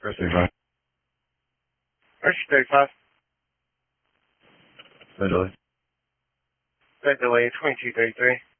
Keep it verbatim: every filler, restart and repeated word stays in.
First thirty-five. First thirty-five. No delay. That delay twenty-two thirty-three.